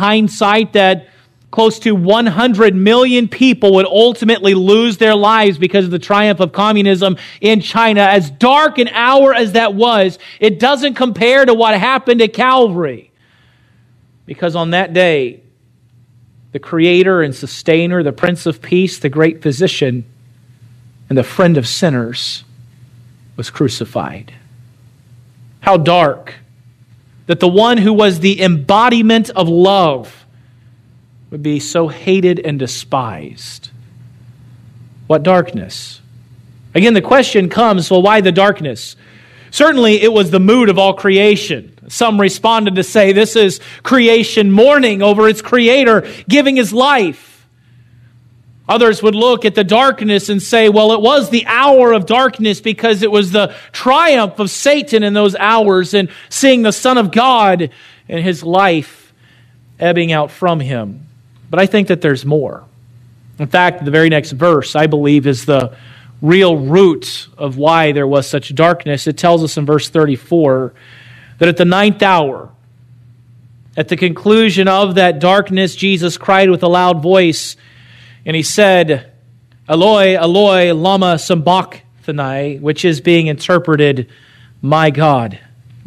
hindsight that close to 100 million people would ultimately lose their lives because of the triumph of communism in China. As dark an hour as that was, it doesn't compare to what happened at Calvary. Because on that day, the Creator and Sustainer, the Prince of Peace, the great Physician, and the friend of sinners was crucified. How dark that the one who was the embodiment of love would be so hated and despised. What darkness? Again, the question comes, well, why the darkness? Certainly, it was the mood of all creation. Some responded to say this is creation mourning over its Creator giving His life. Others would look at the darkness and say, well, it was the hour of darkness because it was the triumph of Satan in those hours and seeing the Son of God and His life ebbing out from Him. But I think that there's more. In fact, the very next verse, I believe, is the real root of why there was such darkness. It tells us in verse 34 that at the 9th hour, at the conclusion of that darkness, Jesus cried with a loud voice, and He said, Eloi, Eloi, lama sabachthani, which is being interpreted, my God,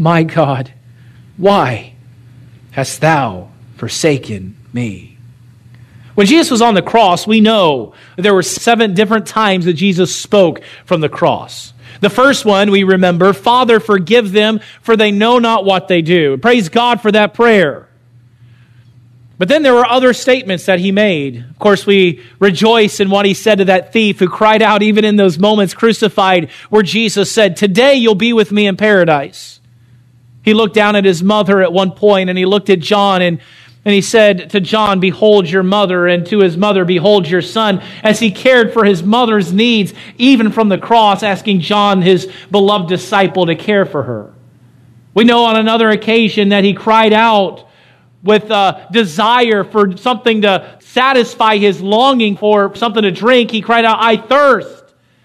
why hast Thou forsaken me? When Jesus was on the cross, we know there were 7 different times that Jesus spoke from the cross. The first one, we remember, Father, forgive them, for they know not what they do. Praise God for that prayer. But then there were other statements that He made. Of course, we rejoice in what He said to that thief who cried out even in those moments crucified, where Jesus said, today you'll be with me in paradise. He looked down at His mother at one point, and He looked at John, and He said to John, behold your mother, and to his mother, behold your son, as He cared for His mother's needs, even from the cross, asking John, His beloved disciple, to care for her. We know on another occasion that He cried out with a desire for something to satisfy His longing for something to drink. He cried out, I thirst.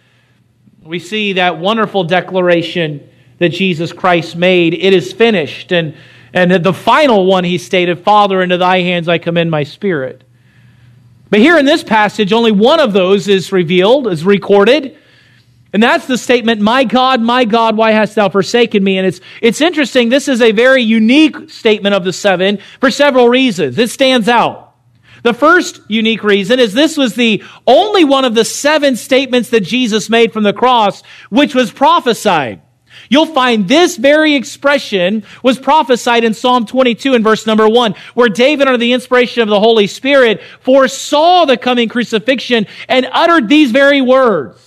We see that wonderful declaration that Jesus Christ made, it is finished. And the final one He stated, Father, into Thy hands I commend my spirit. But here in this passage, only one of those is revealed, is recorded. And that's the statement, my God, why hast Thou forsaken me? And it's interesting, this is a very unique statement of the 7 for several reasons. It stands out. The first unique reason is this was the only one of the 7 statements that Jesus made from the cross, which was prophesied. You'll find this very expression was prophesied in Psalm 22 and verse number 1, where David, under the inspiration of the Holy Spirit, foresaw the coming crucifixion and uttered these very words.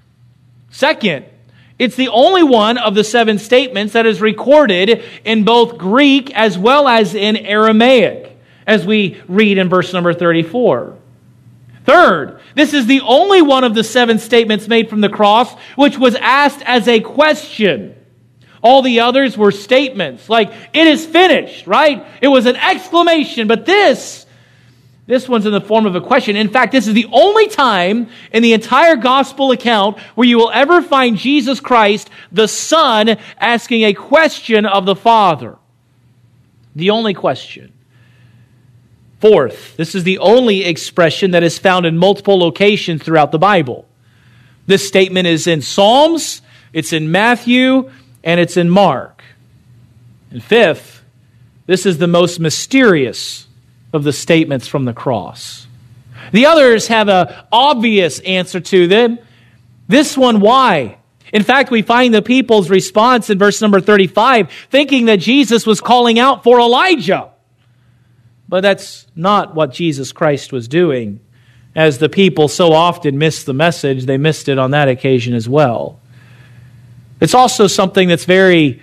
Second, it's the only one of the 7 statements that is recorded in both Greek as well as in Aramaic, as we read in verse number 34. Third, this is the only one of the 7 statements made from the cross which was asked as a question. All the others were statements like, it is finished, right? It was an exclamation, but this one's in the form of a question. In fact, this is the only time in the entire gospel account where you will ever find Jesus Christ, the Son, asking a question of the Father. The only question. Fourth, this is the only expression that is found in multiple locations throughout the Bible. This statement is in Psalms, it's in Matthew, and it's in Mark. And fifth, this is the most mysterious of the statements from the cross. The others have an obvious answer to them. This one, why? In fact, we find the people's response in verse number 35, thinking that Jesus was calling out for Elijah. But that's not what Jesus Christ was doing. As the people so often miss the message, they missed it on that occasion as well. It's also something that's very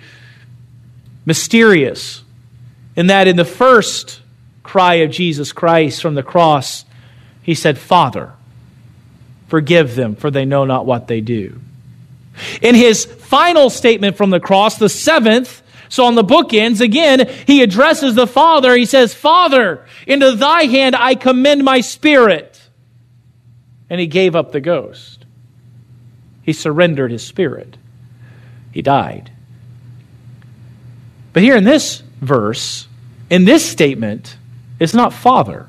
mysterious, in that in the first cry of Jesus Christ from the cross, He said, Father, forgive them, for they know not what they do. In His final statement from the cross, the 7th, so on the bookends, again, He addresses the Father. He says, Father, into Thy hand I commend my spirit. And He gave up the ghost. He surrendered His spirit. He died. But here in this verse, in this statement, It's not Father.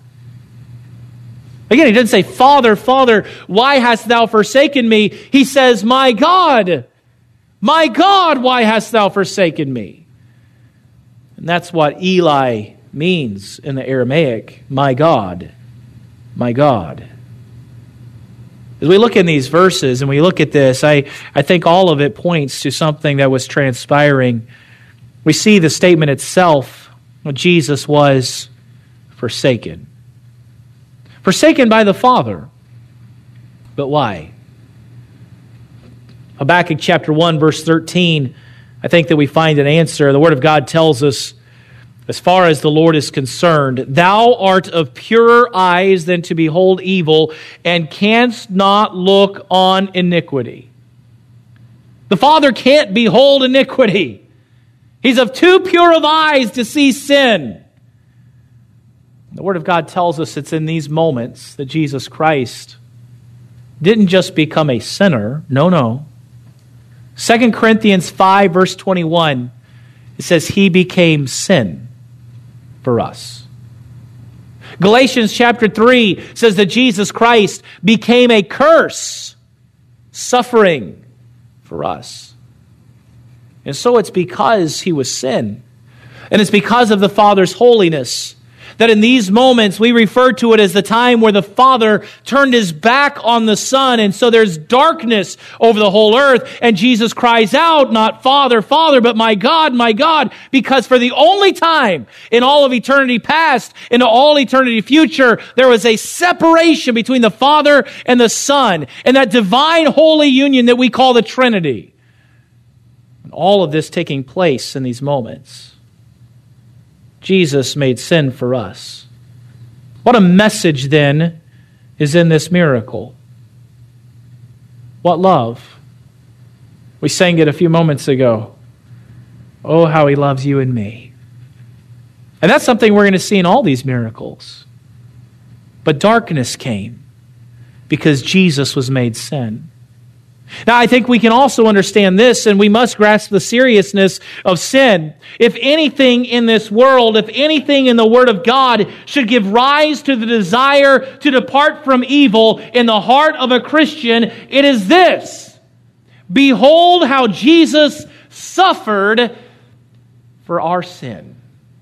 Again, he didn't say, Father, Father, why hast thou forsaken me? He says, my God, why hast thou forsaken me? And that's what Eli means in the Aramaic, my God, my God. As we look in these verses and we look at this, I think all of it points to something that was transpiring. We see the statement itself, when Jesus was forsaken. Forsaken by the Father. But why? Habakkuk chapter 1, verse 13, I think that we find an answer. The Word of God tells us, as far as the Lord is concerned, thou art of purer eyes than to behold evil, and canst not look on iniquity. The Father can't behold iniquity. He's of too pure of eyes to see sin. The Word of God tells us it's in these moments that Jesus Christ didn't just become a sinner. No. 2 Corinthians 5, verse 21, it says, He became sin for us. Galatians chapter 3 says that Jesus Christ became a curse, suffering for us. And so it's because He was sin, and it's because of the Father's holiness, that in these moments we refer to it as the time where the Father turned His back on the Son, and so there's darkness over the whole earth, and Jesus cries out, not Father, Father, but my God, because for the only time in all of eternity past, into all eternity future, there was a separation between the Father and the Son, and that divine holy union that we call the Trinity. And all of this taking place in these moments. Jesus made sin for us. What a message, then, is in this miracle. What love. We sang it a few moments ago. Oh, how He loves you and me. And that's something we're going to see in all these miracles. But darkness came because Jesus was made sin. Now, I think we can also understand this, and we must grasp the seriousness of sin. If anything in this world, if anything in the Word of God should give rise to the desire to depart from evil in the heart of a Christian, it is this. Behold how Jesus suffered for our sin.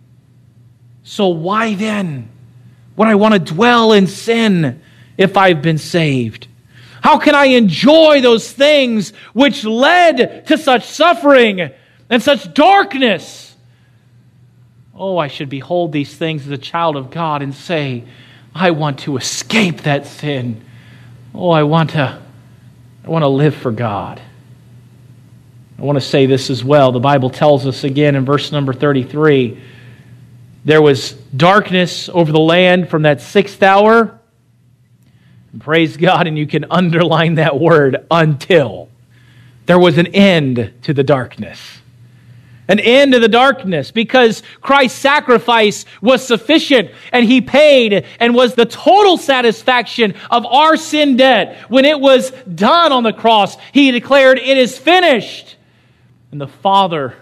So why then would I want to dwell in sin if I've been saved? How can I enjoy those things which led to such suffering and such darkness? Oh, I should behold these things as a child of God and say, I want to escape that sin. Oh, I want to live for God. I want to say this as well. The Bible tells us again in verse number 33, there was darkness over the land from that 6th hour. Praise God, and you can underline that word, until. There was an end to the darkness. An end to the darkness, because Christ's sacrifice was sufficient, and He paid and was the total satisfaction of our sin debt. When it was done on the cross, He declared, it is finished. And the Father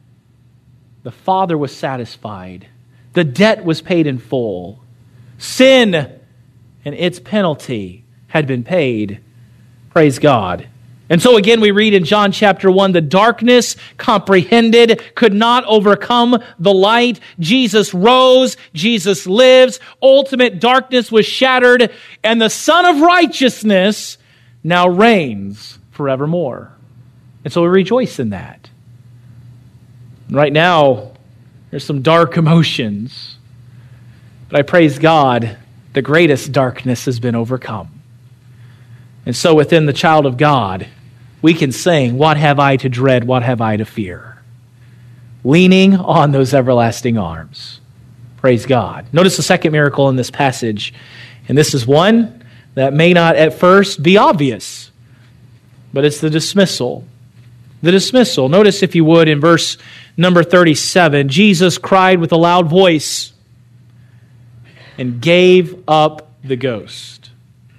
was satisfied. The debt was paid in full. Sin and its penalty had been paid. Praise God. And so again we read in John chapter 1, the darkness comprehended could not overcome the light. Jesus rose, Jesus lives, ultimate darkness was shattered, and the Son of Righteousness now reigns forevermore. And so we rejoice in that. Right now, there's some dark emotions, but I praise God, the greatest darkness has been overcome. And so within the child of God, we can sing, what have I to dread, what have I to fear? Leaning on those everlasting arms. Praise God. Notice the second miracle in this passage. And this is one that may not at first be obvious, but it's the dismissal. The dismissal. Notice, if you would, in verse number 37, Jesus cried with a loud voice and gave up the ghost.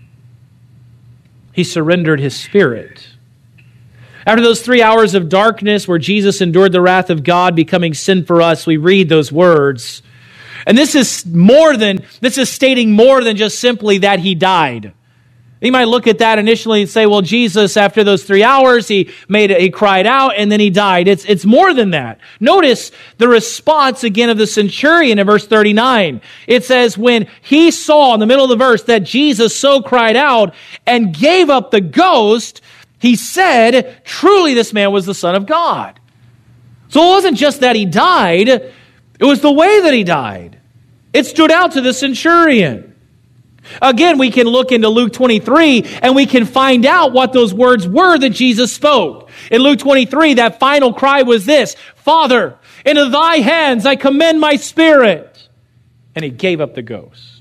He surrendered his spirit. After those 3 hours of darkness where Jesus endured the wrath of God, becoming sin for us, we read those words. And this is stating more than just simply that he died. You might look at that initially and say, well, Jesus, after those 3 hours, he cried out and then he died. It's more than that. Notice the response again of the centurion in verse 39. It says, when he saw in the middle of the verse that Jesus so cried out and gave up the ghost, he said, truly this man was the Son of God. So it wasn't just that he died, it was the way that he died. It stood out to the centurion. Again, we can look into Luke 23 and we can find out what those words were that Jesus spoke. In Luke 23, that final cry was this, Father, into thy hands I commend my spirit. And he gave up the ghost.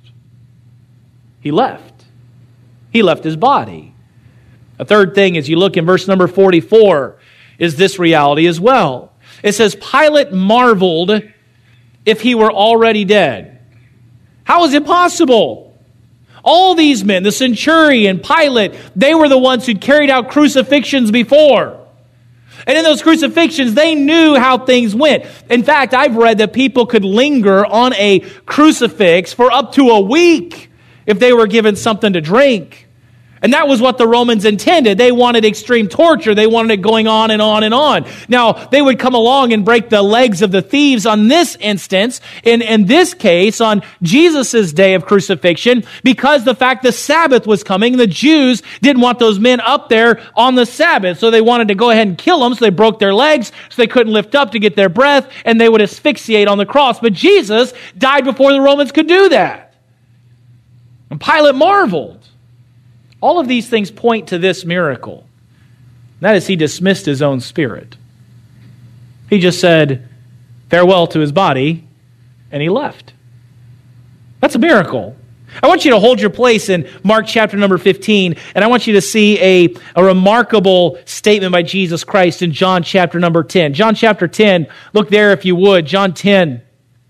He left. He left his body. A third thing, as you look in verse number 44, is this reality as well. It says, Pilate marveled if he were already dead. How is it possible? All these men, the centurion, Pilate, they were the ones who'd carried out crucifixions before. And in those crucifixions, they knew how things went. In fact, I've read that people could linger on a crucifix for up to a week if they were given something to drink. And that was what the Romans intended. They wanted extreme torture. They wanted it going on and on and on. Now, they would come along and break the legs of the thieves on this instance, in this case, on Jesus' day of crucifixion, because the fact the Sabbath was coming, the Jews didn't want those men up there on the Sabbath. So they wanted to go ahead and kill them, so they broke their legs, so they couldn't lift up to get their breath, and they would asphyxiate on the cross. But Jesus died before the Romans could do that. And Pilate marveled. All of these things point to this miracle. That is, he dismissed his own spirit. He just said farewell to his body, and he left. That's a miracle. I want you to hold your place in Mark chapter number 15, and I want you to see a remarkable statement by Jesus Christ in John chapter number 10. John chapter 10, look there if you would, John 10.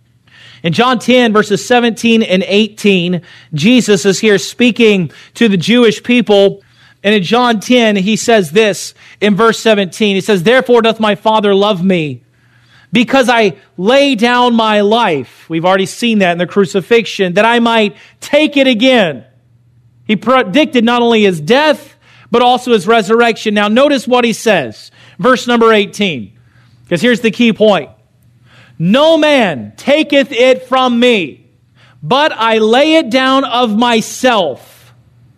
In John 10, verses 17 and 18, Jesus is here speaking to the Jewish people. And in John 10, he says this in verse 17. He says, Therefore doth my Father love me, because I lay down my life. We've already seen that in the crucifixion, that I might take it again. He predicted not only his death, but also his resurrection. Now notice what he says. Verse number 18. Because here's the key point. No man taketh it from me, but I lay it down of myself.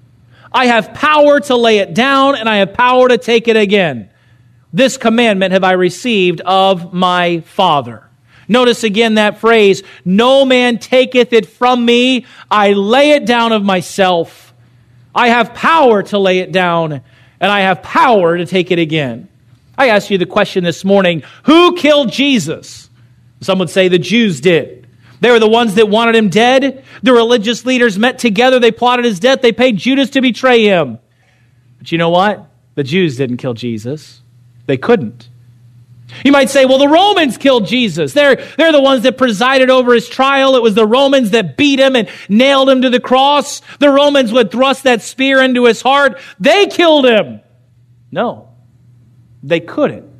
I have power to lay it down, and I have power to take it again. This commandment have I received of my Father. Notice again that phrase, no man taketh it from me, I lay it down of myself. I have power to lay it down, and I have power to take it again. I asked you the question this morning, who killed Jesus? Some would say the Jews did. They were the ones that wanted him dead. The religious leaders met together. They plotted his death. They paid Judas to betray him. But you know what? The Jews didn't kill Jesus. They couldn't. You might say, well, the Romans killed Jesus. They're the ones that presided over his trial. It was the Romans that beat him and nailed him to the cross. The Romans would thrust that spear into his heart. They killed him. No, they couldn't.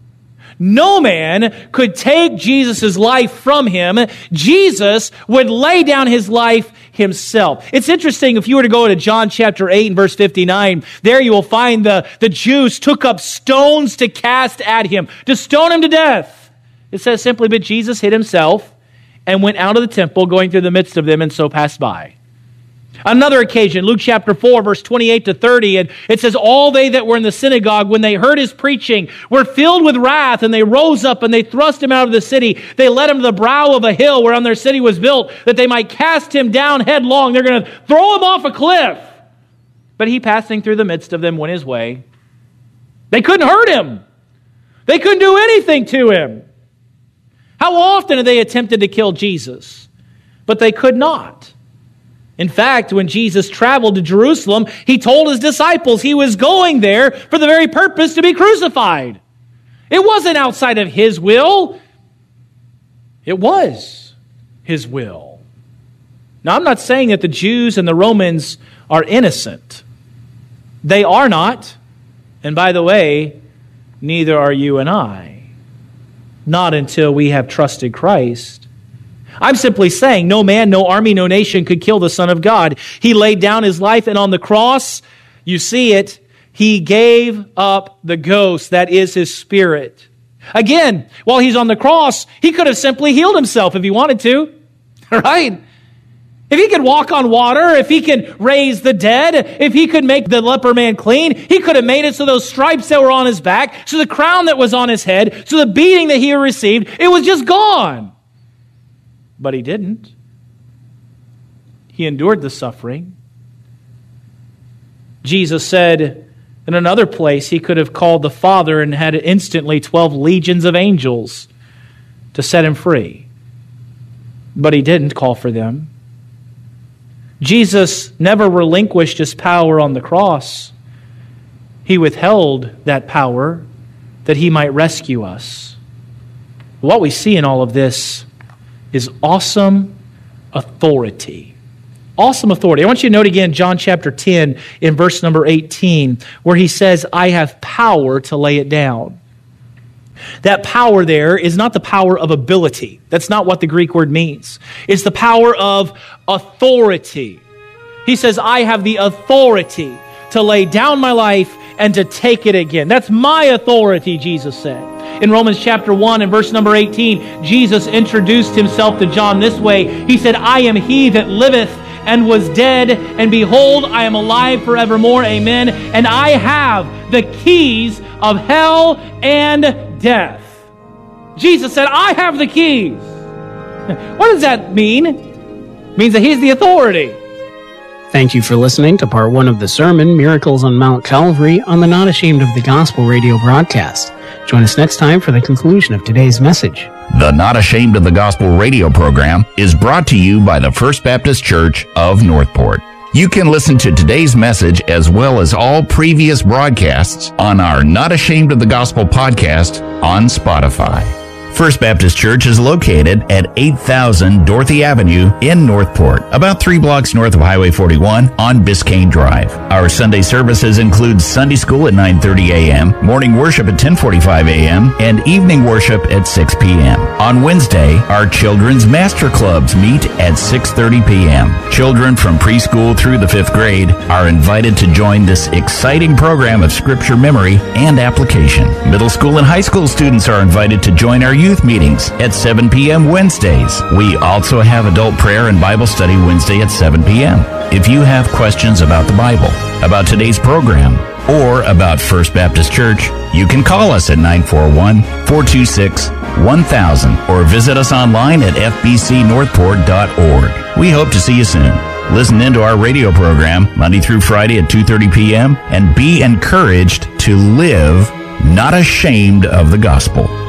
No man could take Jesus' life from him. Jesus would lay down his life himself. It's interesting, if you were to go to John chapter 8 and verse 59, there you will find the Jews took up stones to cast at him, to stone him to death. It says simply, but Jesus hid himself and went out of the temple, going through the midst of them, and so passed by. Another occasion, Luke chapter 4, verse 28 to 30, and it says, all they that were in the synagogue, when they heard his preaching, were filled with wrath, and they rose up, and they thrust him out of the city. They led him to the brow of a hill whereon their city was built, that they might cast him down headlong. They're going to throw him off a cliff. But he, passing through the midst of them, went his way. They couldn't hurt him. They couldn't do anything to him. How often have they attempted to kill Jesus? But they could not. In fact, when Jesus traveled to Jerusalem, he told his disciples he was going there for the very purpose to be crucified. It wasn't outside of his will. It was his will. Now, I'm not saying that the Jews and the Romans are innocent. They are not. And by the way, neither are you and I. Not until we have trusted Christ. I'm simply saying no man, no army, no nation could kill the Son of God. He laid down his life, and on the cross, you see it, he gave up the ghost that is his spirit. Again, while he's on the cross, he could have simply healed himself if he wanted to, right? If he could walk on water, if he could raise the dead, if he could make the leper man clean, he could have made it so those stripes that were on his back, so the crown that was on his head, so the beating that he received, it was just gone. But he didn't. He endured the suffering. Jesus said in another place he could have called the Father and had instantly 12 legions of angels to set him free. But he didn't call for them. Jesus never relinquished his power on the cross. He withheld that power that he might rescue us. What we see in all of this is awesome authority. Awesome authority. I want you to note again John chapter 10 in verse number 18, where he says, I have power to lay it down. That power there is not the power of ability. That's not what the Greek word means. It's the power of authority. He says, I have the authority to lay down my life and to take it again. That's my authority, Jesus said. In Romans chapter 1 and verse number 18, Jesus introduced himself to John this way. He said, I am he that liveth and was dead, and behold, I am alive forevermore. Amen. And I have the keys of hell and death. Jesus said, I have the keys. What does that mean? It means that he's the authority. Thank you for listening to part 1 of the sermon, Miracles on Mount Calvary, on the Not Ashamed of the Gospel radio broadcast. Join us next time for the conclusion of today's message. The Not Ashamed of the Gospel radio program is brought to you by the First Baptist Church of Northport. You can listen to today's message as well as all previous broadcasts on our Not Ashamed of the Gospel podcast on Spotify. First Baptist Church is located at 8000 Dorothy Avenue in Northport, about 3 blocks north of Highway 41 on Biscayne Drive. Our Sunday services include Sunday school at 9:30 a.m., morning worship at 10:45 a.m., and evening worship at 6 p.m. On Wednesday, our children's master clubs meet at 6:30 p.m. Children from preschool through the 5th grade are invited to join this exciting program of scripture memory and application. Middle school and high school students are invited to join our youth meetings at 7 p.m. Wednesdays. We also have adult prayer and Bible study Wednesday at 7 p.m. If you have questions about the Bible, about today's program, or about First Baptist Church, you can call us at 941-426-1000 or visit us online at fbcnorthport.org. We hope to see you soon. Listen into our radio program Monday through Friday at 2:30 p.m. and be encouraged to live not ashamed of the gospel.